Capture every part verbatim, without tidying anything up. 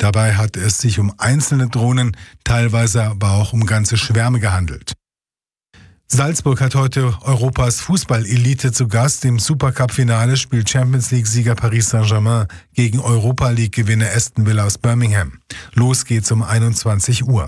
Dabei hat es sich um einzelne Drohnen, teilweise aber auch um ganze Schwärme gehandelt. Salzburg hat heute Europas Fußball-Elite zu Gast. Im Supercup-Finale spielt Champions-League-Sieger Paris Saint-Germain gegen Europa-League-Gewinner Aston Villa aus Birmingham. Los geht's um einundzwanzig Uhr.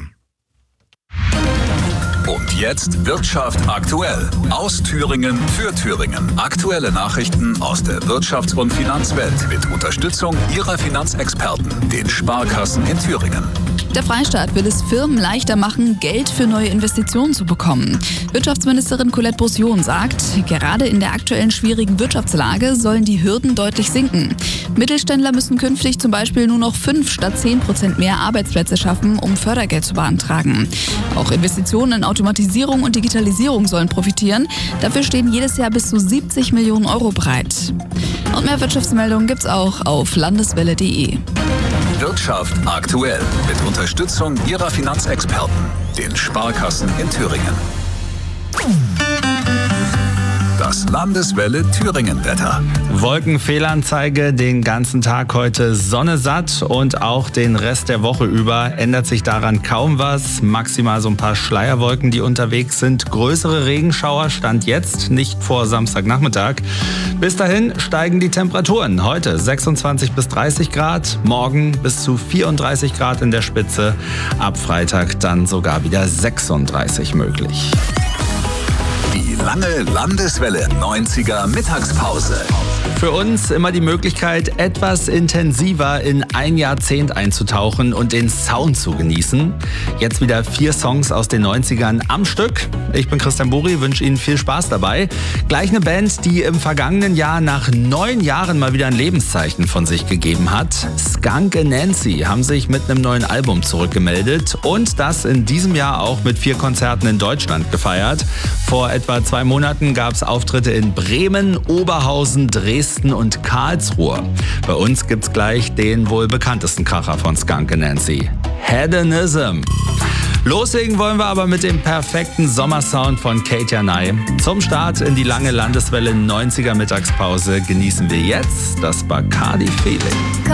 Und jetzt Wirtschaft aktuell. Aus Thüringen für Thüringen. Aktuelle Nachrichten aus der Wirtschafts- und Finanzwelt mit Unterstützung Ihrer Finanzexperten, den Sparkassen in Thüringen. Der Freistaat will es Firmen leichter machen, Geld für neue Investitionen zu bekommen. Wirtschaftsministerin Colette Bossion sagt, gerade in der aktuellen schwierigen Wirtschaftslage sollen die Hürden deutlich sinken. Mittelständler müssen künftig zum Beispiel nur noch fünf statt zehn Prozent mehr Arbeitsplätze schaffen, um Fördergeld zu beantragen. Auch Investitionen in Automatisierung und Digitalisierung sollen profitieren. Dafür stehen jedes Jahr bis zu siebzig Millionen Euro bereit. Und mehr Wirtschaftsmeldungen gibt's auch auf landeswelle punkt de. Wirtschaft aktuell mit Unterstützung Ihrer Finanzexperten, den Sparkassen in Thüringen. Das Landeswelle Thüringen-Wetter. Wolkenfehlanzeige den ganzen Tag heute, Sonne satt und auch den Rest der Woche über ändert sich daran kaum was. Maximal so ein paar Schleierwolken, die unterwegs sind. Größere Regenschauer stand jetzt, nicht vor Samstagnachmittag. Bis dahin steigen die Temperaturen. Heute sechsundzwanzig bis dreißig Grad, morgen bis zu vierunddreißig Grad in der Spitze. Ab Freitag dann sogar wieder sechsunddreißig möglich. Die lange Landeswelle neunziger Mittagspause. Für uns immer die Möglichkeit, etwas intensiver in ein Jahrzehnt einzutauchen und den Sound zu genießen. Jetzt wieder vier Songs aus den neunzigern am Stück. Ich bin Christian Buri, wünsche Ihnen viel Spaß dabei. Gleich eine Band, die im vergangenen Jahr nach neun Jahren mal wieder ein Lebenszeichen von sich gegeben hat. Skunk Anansie haben sich mit einem neuen Album zurückgemeldet und das in diesem Jahr auch mit vier Konzerten in Deutschland gefeiert. Vor etwa zwei Monaten gab es Auftritte in Bremen, Oberhausen, Dresden und Karlsruhe. Bei uns gibt's gleich den wohl bekanntesten Kracher von Skunk Anansie, Hedonism. Loslegen wollen wir aber mit dem perfekten Sommersound von Katja Nye. Zum Start in die lange Landeswelle neunziger Mittagspause genießen wir jetzt das Bacardi Feeling.